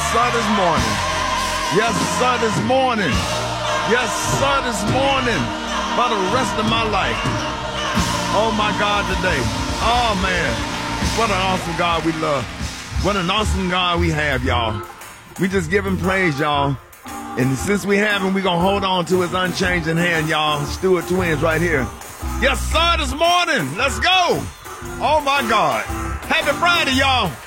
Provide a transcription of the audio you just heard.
sir, this morning. Yes, sir, this morning. Yes, sir, this morning. For the rest of my life. Oh, my God, today. Oh, man. What an awesome God we love. What an awesome God we have, y'all. We just give him praise, y'all. And since we have him, we're going to hold on to his unchanging hand, y'all. Stewart Twins right here. Yes, sir, this morning. Let's go. Oh, my God. Happy Friday, y'all.